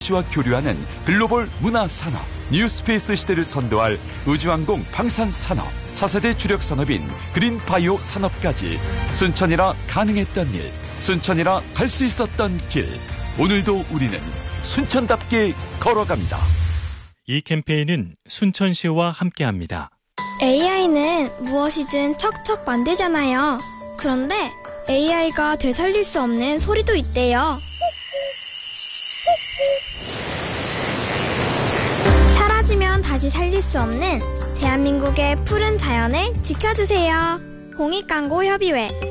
시와 교류하는 글로벌 문화산업, 뉴스페이스 시대를 선도할 우주항공 방산산업, 차세대 주력 산업인 그린바이오 산업까지 순천이라 가능했던 일, 순천이라 갈 수 있었던 길. 오늘도 우리는 순천답게 걸어갑니다. 이 캠페인은 순천시와 함께합니다. AI는 무엇이든 척척 만들잖아요. 그런데 AI가 되살릴 수 없는 소리도 있대요. 사라지면 다시 살릴 수 없는 대한민국의 푸른 자연을 지켜주세요. 공익광고협의회